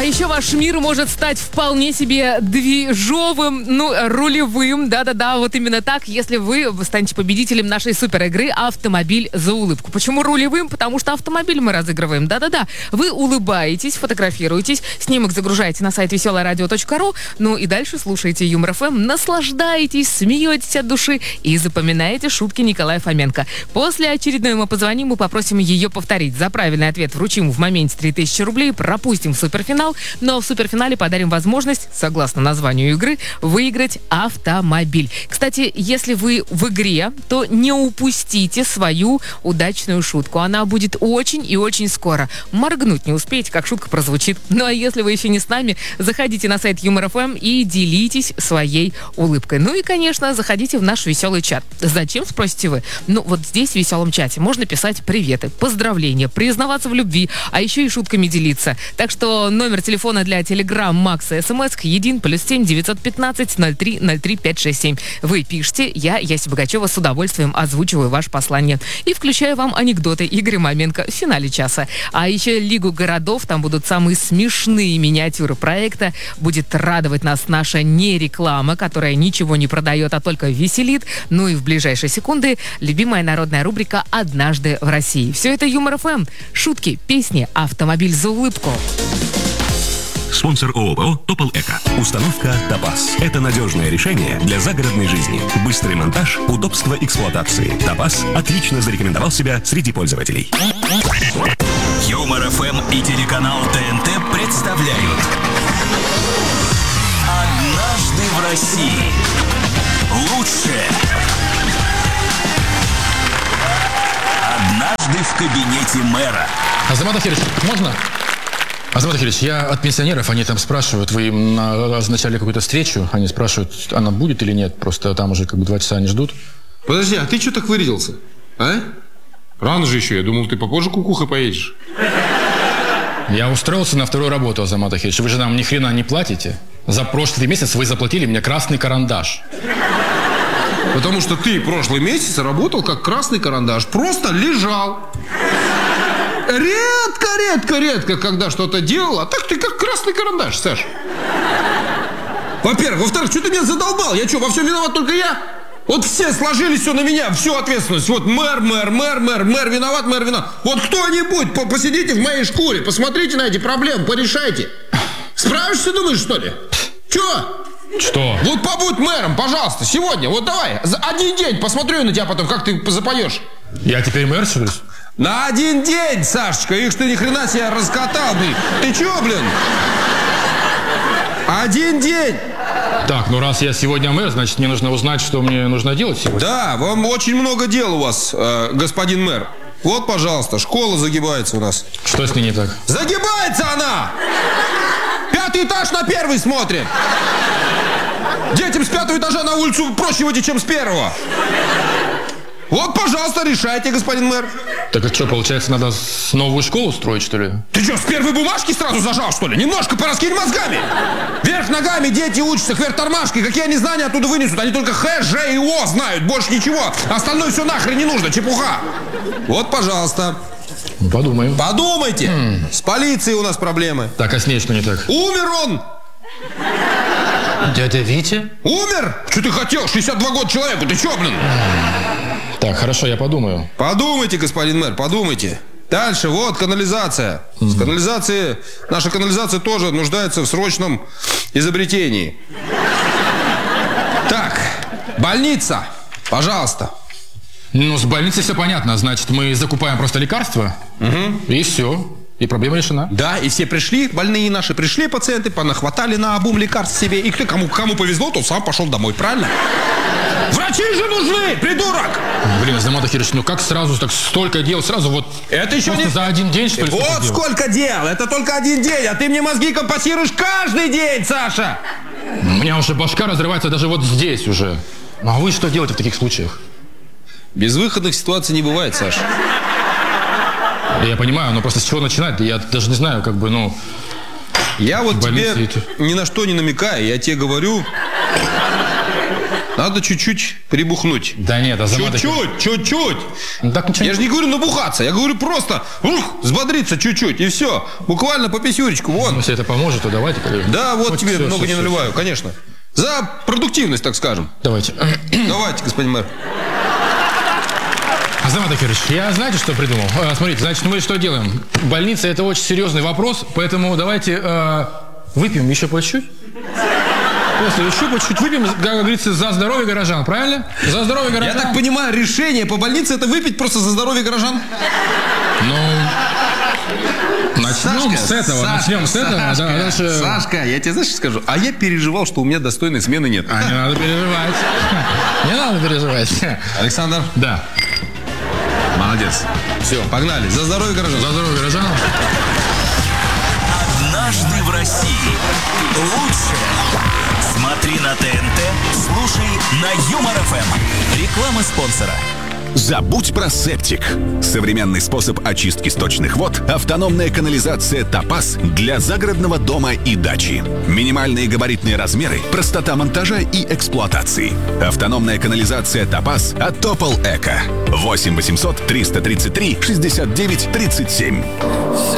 еще ваш мир может стать вполне себе движовым, рулевым. Да-да-да, вот именно так, если вы станете победителем нашей суперигры «Автомобиль за улыбку». Почему рулевым? Потому что автомобиль мы разыгрываем. Да-да-да. Вы улыбаетесь, фотографируетесь, снимок загружаете на сайт veselaradio.ru, и дальше слушаете Юмор ФМ, наслаждаетесь, смеетесь от души и запоминаете шутки Николая Фоменко. После очередной мы позвоним и попросим ее повторить. За правильный ответ вручим в моменте 3000 рублей, пропустим в суперфинал, но в суперфинале подарим возможность, согласно названию игры, выиграть автомобиль. Кстати, если вы в игре, то не упустите свою удачную шутку. Она будет очень и очень скоро. Моргнуть не успеете, как шутка прозвучит. Ну а если вы еще не с нами, заходите на сайт Юмор ФМ и делитесь своей улыбкой. Ну и, конечно, заходите в наш веселый чат. Зачем, спросите вы? Вот здесь, в веселом чате, можно писать приветы, поздравления, признаваться в любви, а еще и шутками делиться. Так что номер телефона для Telegram, Макса, СМС един +7 915 03 03 567. Вы пишите, Яся Богачева, с удовольствием озвучиваю ваше послание и включаю вам анекдоты Игоря Маменко в финале часа. А еще Лигу городов, там будут самые смешные миниатюры проекта. Будет радовать нас наша не реклама, которая ничего не продает, а только веселит. Ну и в ближайшие секунды любимая народная рубрика «Однажды в России». Все это Юмор ФМ. Шутки, песни, автомобиль за улыбку. Спонсор ООО «Топол Эко». Установка «Топаз». Это надежное решение для загородной жизни. Быстрый монтаж, удобство эксплуатации. «Топаз» отлично зарекомендовал себя среди пользователей. Юмор ФМ и телеканал ТНТ представляют «Однажды в России». Лучшее. Однажды в кабинете мэра. Азамат Ахирович, можно? Азамат Ахирович, я от пенсионеров, они там спрашивают, вы им назначали какую-то встречу, они спрашивают, она будет или нет, просто там уже 2 часа они ждут. Подожди, а ты что так вырядился? А? Рано же еще, я думал, ты попозже кукухой поедешь. Я устроился на вторую работу, Азамат Ахирович, вы же нам ни хрена не платите. За прошлый месяц вы заплатили мне красный карандаш. Потому что ты прошлый месяц работал как красный карандаш, просто лежал. Редко, когда что-то делал, а так ты как красный карандаш, Саш. Во-первых. Во-вторых, что ты меня задолбал? Я что, во всем виноват только я? Вот все сложились все на меня, всю ответственность. Вот мэр виноват, мэр виноват. Вот кто-нибудь посидите в моей шкуре, посмотрите на эти проблемы, порешайте. Справишься, думаешь, что ли? Что? Вот побудь мэром, пожалуйста, сегодня. Вот давай, за один день посмотрю на тебя потом, как ты запоешь. Я теперь мэр, что ли? На один день, Сашечка, их ты ни хрена себя раскатал, блин. Ты чё, блин? Один день. Так, раз я сегодня мэр, значит, мне нужно узнать, что мне нужно делать сегодня. Да, вам очень много дел у вас, господин мэр. Вот, пожалуйста, школа загибается у нас. Что с ней не так? Загибается она! 5-й этаж на 1-й смотрим. Детям с 5-го этажа на улицу проще выйти, чем с 1-го. Вот, пожалуйста, решайте, господин мэр. Так это что, получается, надо новую школу строить, что ли? Ты что, с первой бумажки сразу зажал, что ли? Немножко пораскинь мозгами. Вверх ногами дети учатся, кверх тормашкой. Какие они знания оттуда вынесут? Они только Х, Ж и О знают, больше ничего. Остальное все нахрен не нужно, чепуха. Вот, пожалуйста. Подумаем. Подумайте. С полицией у нас проблемы. Так, а с ней что не так? Умер он. Дядя Витя? Умер? Что ты хотел? 62 года человеку, ты чё, блин? Так, хорошо, я подумаю. Подумайте, господин мэр, подумайте. Дальше, вот канализация. С канализацией, наша канализация тоже нуждается в срочном изобретении. Так, больница, пожалуйста. С больницей все понятно. Значит, мы закупаем просто лекарства, и все. И проблема решена. Да, и все пришли, больные наши пришли, пациенты, понахватали на обум лекарств себе. И кто, кому повезло, тот сам пошел домой, правильно? Врачи же нужны, придурок! Блин, Азамат Ахирович, как сразу так столько дел? Сразу вот это еще не... за один день, что ли? Вот сколько дел! Это только один день, а ты мне мозги компостируешь каждый день, Саша! У меня уже башка разрывается даже вот здесь уже. А вы что делаете в таких случаях? Безвыходных ситуаций не бывает, Саша. Я понимаю, но просто с чего начинать? Я даже не знаю, Я вот тебе ни на что не намекаю, я тебе говорю... Надо чуть-чуть прибухнуть. Да нет, Азамат... Чуть-чуть. Ну, так ничего Я же не говорю набухаться, я говорю просто взбодриться чуть-чуть, и все. Буквально по писюречку, вон. Если это поможет, то давайте. Да, вот Хоть тебе всё, много всё, не наливаю, конечно. За продуктивность, так скажем. Давайте. Давайте, господин мэр. Азамат Акирович, я знаете, что придумал? Смотрите, значит, мы что делаем? Больница – это очень серьезный вопрос, поэтому давайте выпьем еще по чуть-чуть. После еще по чуть-чуть выпьем, как говорится, за здоровье горожан, правильно? За здоровье горожан. Я так понимаю, решение по больнице – это выпить просто за здоровье горожан? Ну, начнем с этого. Сашка, я тебе знаешь, что скажу? А я переживал, что у меня достойной смены нет. Не надо переживать. Не надо переживать. Александр? Да. Молодец. Все, погнали. За здоровье горожан. За здоровье горожан. Однажды в России. Лучшее. Смотри на ТНТ, слушай на Юмор ФМ. Реклама спонсора. Забудь про септик. Современный способ очистки сточных вод – автономная канализация «Топаз» для загородного дома и дачи. Минимальные габаритные размеры, простота монтажа и эксплуатации. Автономная канализация «Топаз» от Топол Эко. 8 800 333 69 37.